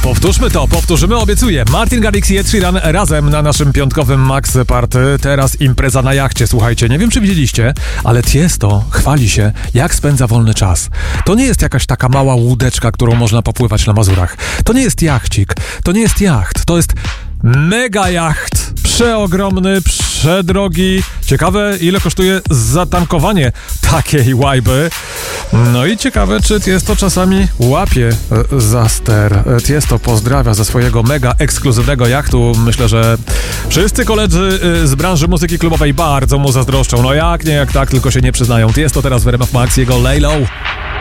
Powtórzmy to, powtórzymy, obiecuję. Martin Garrix i Ed Sheeran razem na naszym piątkowym Max Party. Teraz impreza na jachcie, słuchajcie. Nie wiem, czy widzieliście, ale Tiesto chwali się, jak spędza wolny czas. To nie jest jakaś taka mała łódeczka, którą można popływać na Mazurach. To nie jest jachcik, to nie jest jacht, to jest mega jacht. Przeogromny, przedrogi. Ciekawe, ile kosztuje zatankowanie takiej łajby. No i ciekawe, czy Tiesto czasami łapie za ster. Tiesto pozdrawia ze swojego mega ekskluzywnego jachtu. Myślę, że wszyscy koledzy z branży muzyki klubowej bardzo mu zazdroszczą. No jak nie, jak tak, tylko się nie przyznają. Tiesto teraz w RMF Max, jego Lay Low.